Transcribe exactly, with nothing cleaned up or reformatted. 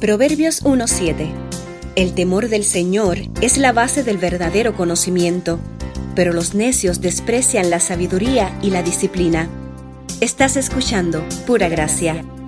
Proverbios uno siete. El temor del Señor es la base del verdadero conocimiento, pero los necios desprecian la sabiduría y la disciplina. Estás escuchando Pura Gracia.